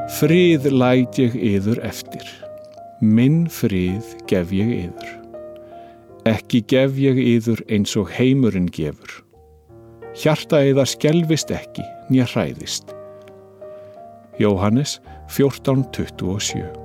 Frið læt ég yður eftir, minn frið gef ég yður. Ekki gef ég yður eins og heimurinn gefur. Hjarta yðar skelfist ekki, né hræðist. Jóhannes 14:27.